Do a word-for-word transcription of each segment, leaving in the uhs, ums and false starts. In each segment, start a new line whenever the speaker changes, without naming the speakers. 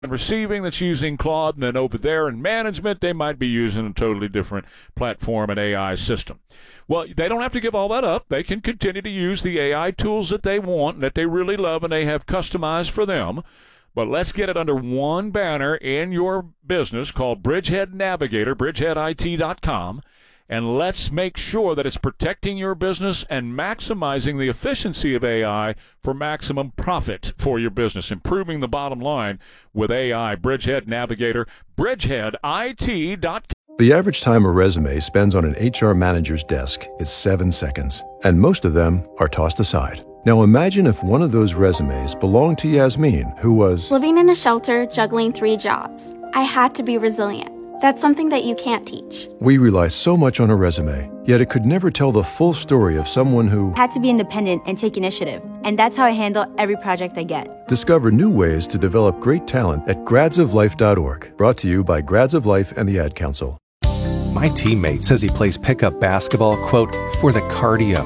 and receiving that's using Claude, and then over there in management, they might be using a totally different platform and A I system. Well, they don't have to give all that up. They can continue to use the A I tools that they want, that they really love, and they have customized for them. But let's get it under one banner in your business called Bridgehead Navigator, bridgehead I T dot com. And let's make sure that it's protecting your business and maximizing the efficiency of A I for maximum profit for your business, improving the bottom line with A I. Bridgehead Navigator, bridgehead I T dot com.
The average time a resume spends on an H R manager's desk is seven seconds, and most of them are tossed aside. Now imagine if one of those resumes belonged to Yasmin, who was
living in a shelter, juggling three jobs. I had to be resilient. That's something that you can't teach.
We rely so much on a resume, yet it could never tell the full story of someone who
had to be independent and take initiative. And that's how I handle every project I get.
Discover new ways to develop great talent at grads of life dot org. Brought to you by Grads of Life and the Ad Council.
My teammate says he plays pickup basketball, quote, for the cardio.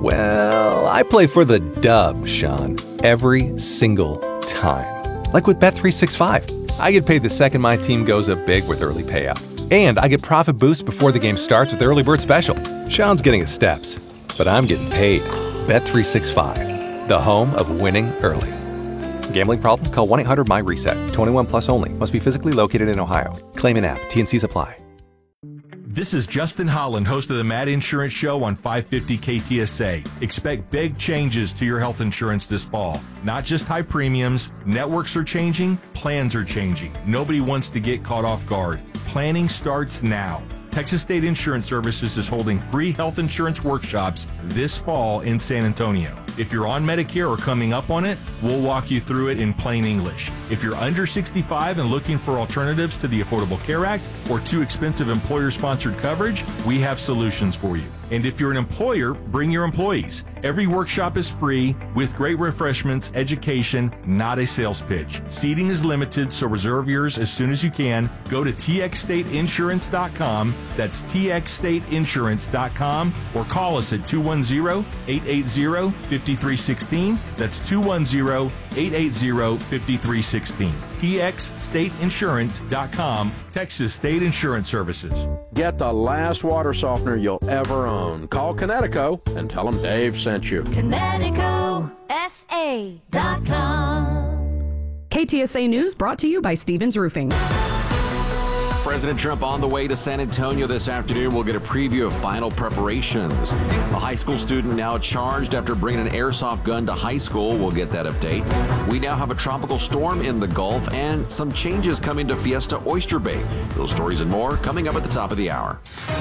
Well, I play for the dub, Sean, every single time. Like with Bet three sixty-five. I get paid the second my team goes up big with early payout. And I get profit boosts before the game starts with Early Bird Special. Sean's getting his steps, but I'm getting paid. Bet three sixty-five, the home of winning early. Gambling problem? Call one eight hundred M Y reset. twenty-one plus only. Must be physically located in Ohio. Claim in app. T N Cs apply.
This is Justin Holland, host of the Mad Insurance Show on five fifty K T S A. Expect big changes to your health insurance this fall. Not just high premiums, networks are changing, plans are changing. Nobody wants to get caught off guard. Planning starts now. Texas State Insurance Services is holding free health insurance workshops this fall in San Antonio. If you're on Medicare or coming up on it, we'll walk you through it in plain English. If you're under sixty-five and looking for alternatives to the Affordable Care Act or too expensive employer-sponsored coverage, we have solutions for you. And if you're an employer, bring your employees. Every workshop is free with great refreshments, education, not a sales pitch. Seating is limited, so reserve yours as soon as you can. Go to T X state insurance dot com. That's T X state insurance dot com or call us at two one zero, eight eight zero, five three one six. That's two one zero, eight eight zero, five three one six. T X state insurance dot com, Texas State Insurance Services.
Get the last water softener you'll ever own. Call Connecticut and tell them Dave sent you.
Connecticut S A dot com.
K T S A News brought to you by Stevens Roofing.
President Trump on the way to San Antonio this afternoon. We'll get a preview of final preparations. A high school student now charged after bringing an airsoft gun to high school. We'll get that update. We now have a tropical storm in the Gulf and some changes coming to Fiesta Oyster Bay. Those stories and more coming up at the top of the hour.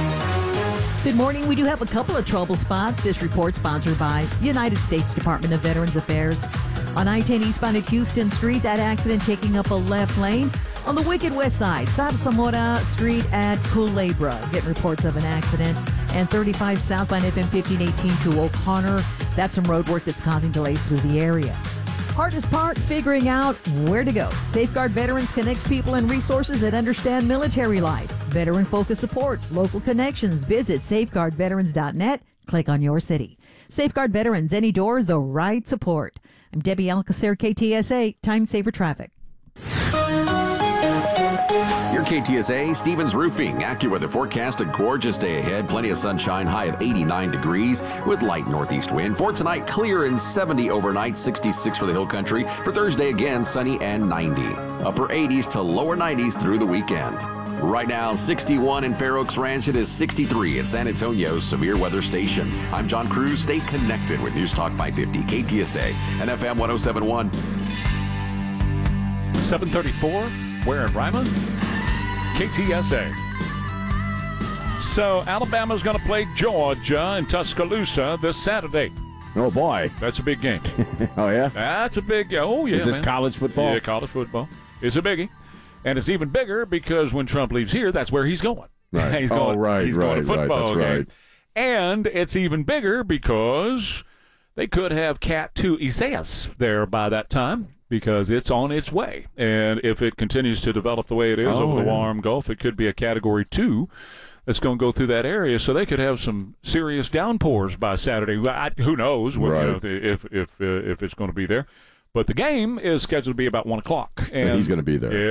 Good morning. We do have a couple of trouble spots. This report sponsored by United States Department of Veterans Affairs. On I ten eastbound at Houston Street, that accident taking up a left lane. On the Wicked West Side, South Zamora Street at Culebra, getting reports of an accident. And thirty-five southbound F M fifteen eighteen to O'Connor. That's some road work that's causing delays through the area. Hardest part, figuring out where to go. Safeguard Veterans connects people and resources that understand military life. Veteran-focused support, local connections. Visit safeguard veterans dot net. Click on your city. Safeguard Veterans, any door, the right support. I'm Debbie Alcacer, K T S A, Time Saver Traffic.
Your K T S A, Stevens Roofing. AccuWeather forecast a gorgeous day ahead. Plenty of sunshine, high of eighty-nine degrees with light northeast wind. For tonight, clear and seventy overnight, sixty-six for the hill country. For Thursday, again, sunny and ninety. Upper eighties to lower nineties through the weekend. Right now, sixty-one in Fair Oaks Ranch. It is sixty-three at San Antonio's Severe Weather Station. I'm John Cruz. Stay connected with News Talk five fifty, K T S A, and F M one oh seven point one.
seven thirty-four, where in Ryman? K T S A. So, Alabama's going to play Georgia in Tuscaloosa this Saturday.
Oh, boy.
That's a big game.
Oh, yeah?
That's a big, oh, yeah.
Is this
man.
college football?
Yeah, college football. It's a biggie. And it's even bigger because when Trump leaves here, that's where he's going.
Right.
he's
oh,
going,
right,
he's
right,
going to football
right. That's
game.
right.
And it's even bigger because they could have Cat two Isaias there by that time because it's on its way. And if it continues to develop the way it is
oh,
over the
yeah.
warm Gulf, it could be a Category two that's going to go through that area. So they could have some serious downpours by Saturday. I, who knows what,
right.
you know, if, if, uh, if it's going to be there. But the game is scheduled to be about one o'clock.
And he's going to be there.
Yeah,